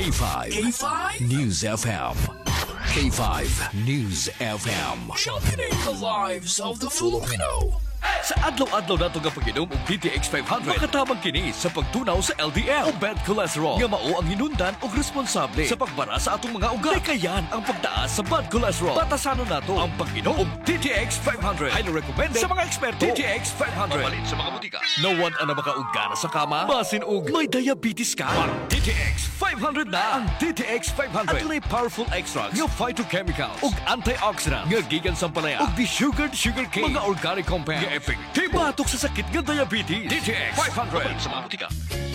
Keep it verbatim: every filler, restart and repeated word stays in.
K five. K five? News F M. K five News F M. Championing the lives of the Filipino. Sa adlaw-adlaw nato nga pag-inom og D T X five hundred, makatabang kini sa pagtunaw sa L D L o bad cholesterol nga mao ang hinundan og responsable sa pagbara sa atong mga ugat. Kayan ang pagtaas sa bad cholesterol. Batasanon nato ang pag-inom og D T X five hundred. Highly recommended sa mga eksperto. D T X five hundred. Mabalin sa mga butika. No one ang makauga na sa kama. Basin og may diabetes ka. D T X five hundred na ang D T X five hundred. At may powerful extracts nga phytochemicals ug antioxidants nga gikan sa palaya ug de-sugared sugarcane. Mga organic compounds nga effective batok sa sakit nga diabetes. D T X five hundred sa mga butika.